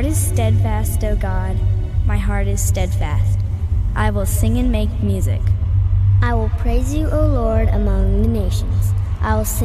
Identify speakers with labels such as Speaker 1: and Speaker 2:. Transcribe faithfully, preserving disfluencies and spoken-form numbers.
Speaker 1: heart is steadfast, O God. My heart is steadfast. I will sing and make music.
Speaker 2: I will praise you, O Lord, among the nations. I will sing